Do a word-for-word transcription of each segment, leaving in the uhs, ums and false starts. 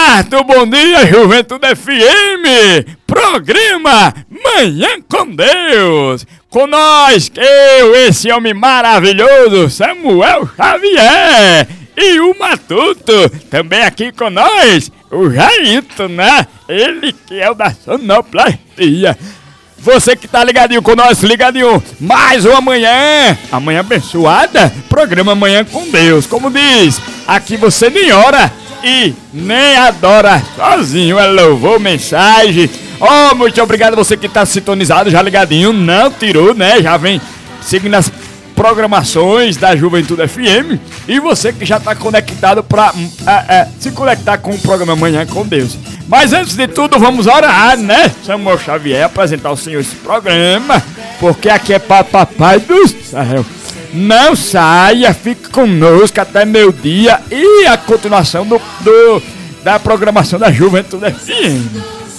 certo, bom dia, Juventude F M, programa Manhã com Deus, com nós, eu, esse homem maravilhoso, Samuel Xavier, e o Matuto, também aqui com nós, o Jairto, né? Ele que é o da sonoplastia. Você que tá ligadinho com nós, ligadinho, mais uma manhã, amanhã abençoada, programa Manhã com Deus, como diz, aqui você nem ora e nem adora sozinho, é louvor, mensagem. Oh, muito obrigado você que tá sintonizado, já ligadinho, não tirou, né, já vem seguindo as programações da Juventude F M, e você que já tá conectado pra é, é, se conectar com o programa Manhã com Deus. Mas antes de tudo, vamos orar, né? Samuel Xavier, apresentar ao Senhor esse programa, porque aqui é para Papai do Céu. Não saia, fique conosco até meio-dia e a continuação do, do, da programação da Juventude F M.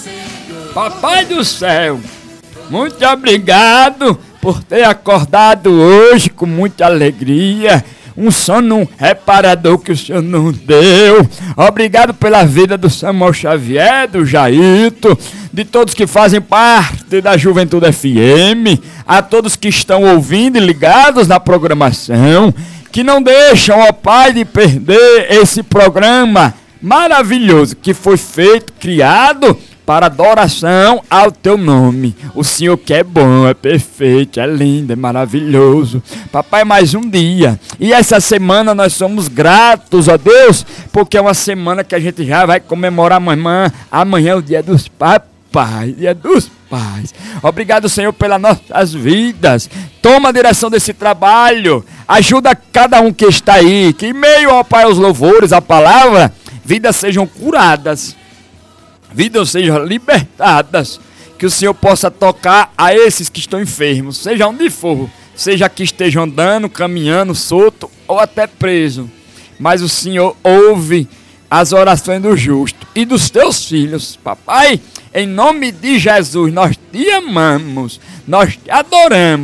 Papai do Céu, muito obrigado por ter acordado hoje com muita alegria. Um sono reparador que o Senhor nos deu. Obrigado pela vida do Samuel Xavier, do Jairto, de todos que fazem parte da Juventude F M, a todos que estão ouvindo e ligados na programação, que não deixam, ó Pai, de perder esse programa maravilhoso que foi feito, criado para adoração ao teu nome. O Senhor que é bom, é perfeito, é lindo, é maravilhoso. Papai, mais um dia. E essa semana nós somos gratos a Deus, porque é uma semana que a gente já vai comemorar amanhã. Amanhã é o dia dos papais, dia dos pais. Obrigado, Senhor, pelas nossas vidas. Toma a direção desse trabalho. Ajuda cada um que está aí. Que em meio, ó Pai, aos louvores, a palavra, vidas sejam curadas, vidas sejam libertadas, que o Senhor possa tocar a esses que estão enfermos, seja onde for, seja que estejam andando, caminhando, solto ou até preso, mas o Senhor ouve as orações do justo e dos teus filhos. Papai, em nome de Jesus, nós te amamos, nós te adoramos.